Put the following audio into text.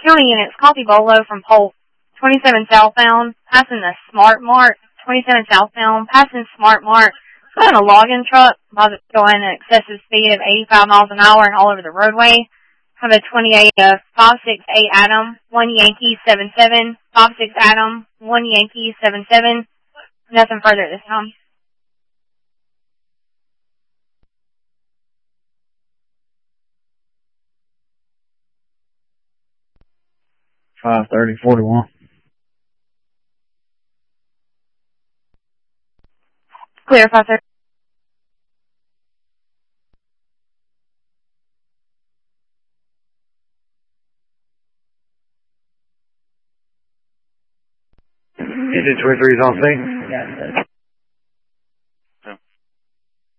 County units, copy Bolo from Polk, 27 southbound, passing the Smart Mart, 27 southbound, passing Smart Mart, put a login truck going at excessive speed of 85 miles an hour and all over the roadway. Have a 28 568 Adam, 1 Yankee 77, 56 Adam, 1 Yankee 77. Nothing further this time. $530.41. Clear, 530. Is it 23's on scene?